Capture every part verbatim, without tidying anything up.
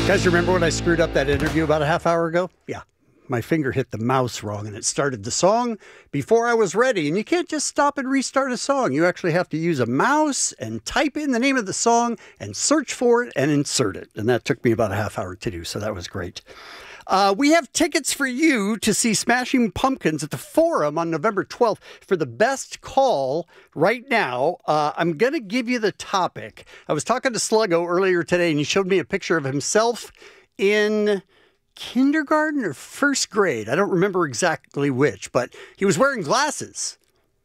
Guys, remember when I screwed up that interview about a half hour ago? Yeah. My finger hit the mouse wrong and it started the song before I was ready. And you can't just stop and restart a song. You actually have to use a mouse and type in the name of the song and search for it and insert it. And that took me about a half hour to do. So that was great. Uh, we have tickets for you to see Smashing Pumpkins at the Forum on November twelfth for the best call right now. Uh, I'm going to give you the topic. I was talking to Sluggo earlier today, and he showed me a picture of himself in kindergarten or first grade. I don't remember exactly which, but he was wearing glasses.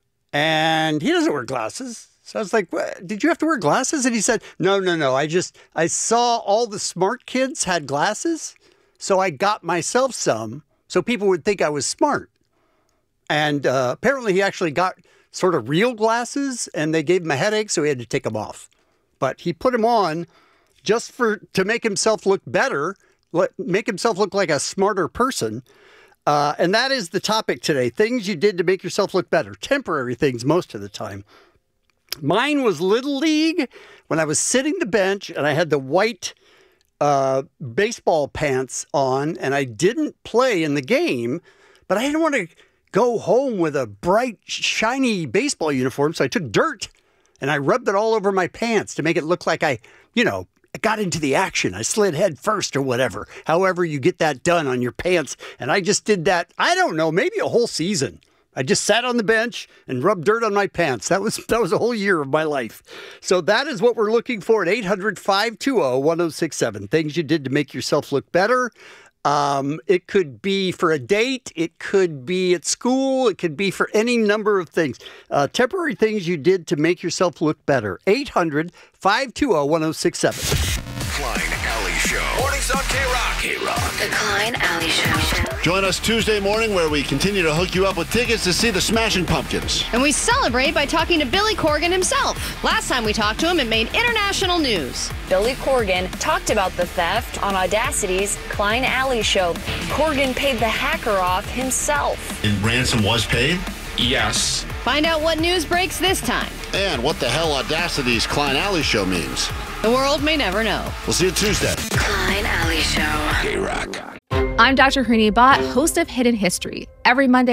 And he doesn't wear glasses. So I was like, what? Did you have to wear glasses? And he said, no, no, no. I just, I saw all the smart kids had glasses. So I got myself some so people would think I was smart. And uh, apparently he actually got sort of real glasses and they gave him a headache, so he had to take them off. But he put them on just for to make himself look better, let, make himself look like a smarter person. Uh, and that is the topic today. Things you did to make yourself look better. Temporary things most of the time. Mine was Little League when I was sitting the bench and I had the white Uh, baseball pants on, and I didn't play in the game, but I didn't want to go home with a bright, shiny baseball uniform, so I took dirt and I rubbed it all over my pants to make it look like I, you know, got into the action. I slid head first or whatever, however you get that done on your pants, and I just did that, I don't know, maybe a whole season. I just sat on the bench and rubbed dirt on my pants. That was that was a whole year of my life. So that is what we're looking for at eight hundred, five two zero, one zero six seven. Things you did to make yourself look better. Um, it could be for a date. It could be at school. It could be for any number of things. Uh, temporary things you did to make yourself look better. eight hundred, five two zero, one zero six seven. Klein Alley Show. Mornings on K-Rock. K-Rock. The Klein Alley Show. Join us Tuesday morning where we continue to hook you up with tickets to see the Smashing Pumpkins. And we celebrate by talking to Billy Corgan himself. Last time we talked to him, it made international news. Billy Corgan talked about the theft on Audacity's Klein Alley Show. Corgan paid the hacker off himself. And ransom was paid? Yes. Find out what news breaks this time. And what the hell Audacity's Klein Alley Show means. The world may never know. We'll see you Tuesday. Klein Alley Show. K-Rock. I'm Doctor Hrini Bhatt, host of Hidden History. Every Monday